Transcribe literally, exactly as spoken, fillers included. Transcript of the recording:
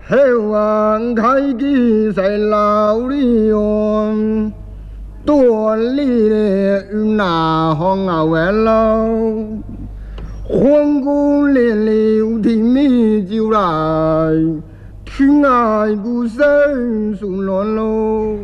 黑晚开机在老里用，多里的那行啊完了，黄姑连流的米酒来，听爱故声诉乱喽。